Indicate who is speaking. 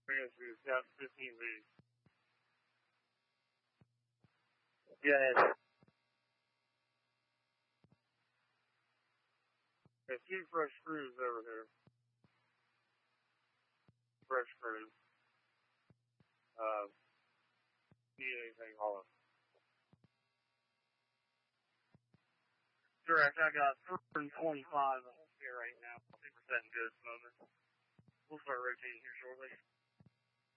Speaker 1: guess we've got 15 leads.
Speaker 2: Yes.
Speaker 1: There's 2 fresh crews over here. Fresh crews. Need anything, Holland? Direct, I got 325 here right now. I think we're setting good at the moment. We'll start rotating here shortly.